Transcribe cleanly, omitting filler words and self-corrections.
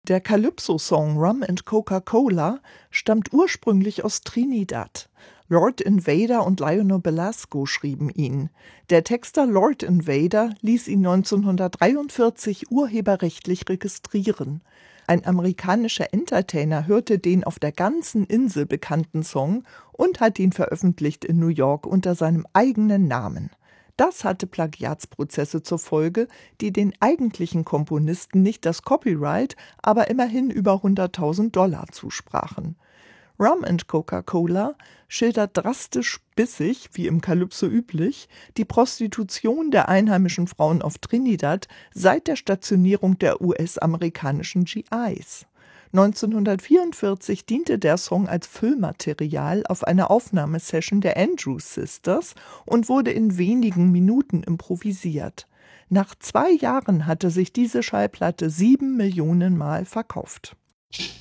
Der Calypso-Song Rum and Coca-Cola stammt ursprünglich aus Trinidad. Lord Invader und Lionel Belasco schrieben ihn. Der Texter Lord Invader ließ ihn 1943 urheberrechtlich registrieren. Ein amerikanischer Entertainer hörte den auf der ganzen Insel bekannten Song und hat ihn veröffentlicht in New York unter seinem eigenen Namen. Das hatte Plagiatsprozesse zur Folge, die den eigentlichen Komponisten nicht das Copyright, aber immerhin über $100.000 zusprachen. Rum and Coca-Cola schildert drastisch bissig, wie im Calypso üblich, die Prostitution der einheimischen Frauen auf Trinidad seit der Stationierung der US-amerikanischen GIs. 1944 diente der Song als Füllmaterial auf einer Aufnahmesession der Andrews Sisters und wurde in wenigen Minuten improvisiert. Nach 2 Jahren hatte sich diese Schallplatte 7 Millionen Mal verkauft.